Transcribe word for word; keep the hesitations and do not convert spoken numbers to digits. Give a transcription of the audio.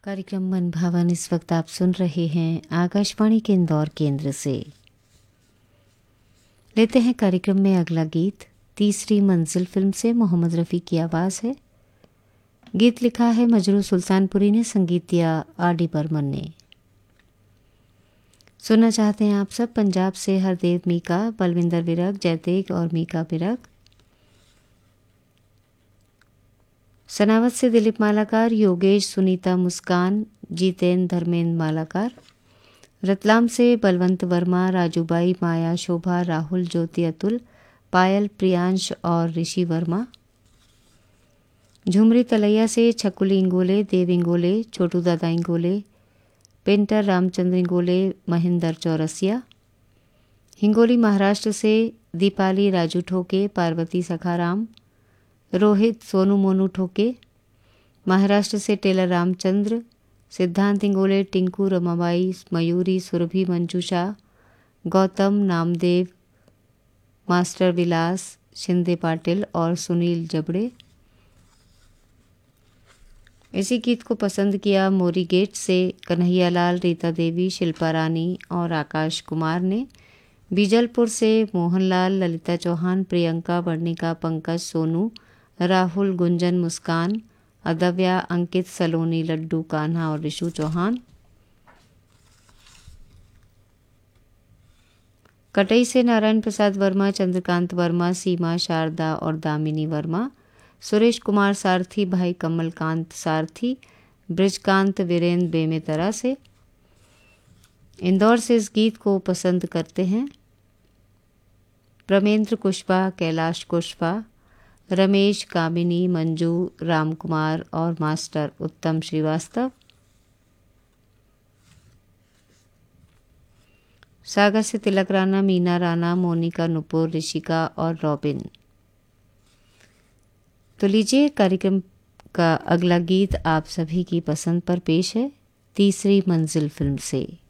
कार्यक्रम मन भावन इस वक्त आप सुन रहे हैं आकाशवाणी के इंदौर केंद्र से। लेते हैं कार्यक्रम में अगला गीत। तीसरी मंजिल फिल्म से मोहम्मद रफ़ी की आवाज़ है। गीत लिखा है मजरू सुल्तानपुरी ने, संगीत दिया आर डी बर्मन ने। सुनना चाहते हैं आप सब पंजाब से हरदेव मीका, बलविंदर विरक, जयतेग और मीका विरक। सनावत से दिलीप मालाकार, योगेश, सुनीता, मुस्कान, जीतेन, धर्मेंद्र मालाकार। रतलाम से बलवंत वर्मा, राजूबाई, माया, शोभा, राहुल, ज्योति, अतुल, पायल, प्रियांश और ऋषि वर्मा। झुमरी तलैया से छकुली इंगोले, देव इंगोले, छोटू दादा इंगोले, पेंटर रामचंद्र इंगोले, महेंद्र चौरसिया। हिंगोली महाराष्ट्र से दीपाली, राजू ठोके, पार्वती सखाराम, रोहित, सोनू मोनू ठोके। महाराष्ट्र से टेलर रामचंद्र, सिद्धांत इंगोले, टिंकू, रमाबाई, मयूरी, सुरभि, मंजूषा, गौतम, नामदेव, मास्टर विलास, शिंदे पाटिल और सुनील जबड़े। इसी गीत को पसंद किया मोरी गेट से कन्हैयालाल, रीता देवी, शिल्पा रानी और आकाश कुमार ने। बीजलपुर से मोहनलाल, ललिता चौहान, प्रियंका, वर्णिका, पंकज, सोनू, राहुल, गुंजन, मुस्कान, अदव्या, अंकित, सलोनी, लड्डू, कान्हा और ऋषु चौहान। कटई से नारायण प्रसाद वर्मा, चंद्रकांत वर्मा, सीमा, शारदा और दामिनी वर्मा। सुरेश कुमार सारथी, भाई कमलकांत सारथी, ब्रिजकांत, वीरेंद्र बेमेतरा से। इंदौर से इस गीत को पसंद करते हैं प्रमेंद्र कुशवाहा, कैलाश कुशवाहा, रमेश, कामिनी, मंजू, रामकुमार और मास्टर उत्तम श्रीवास्तव। सागर से तिलक राणा, मीना राणा, मोनिका, नुपुर, ऋषिका और रॉबिन। तो लीजिए कार्यक्रम का अगला गीत आप सभी की पसंद पर पेश है तीसरी मंजिल फिल्म से।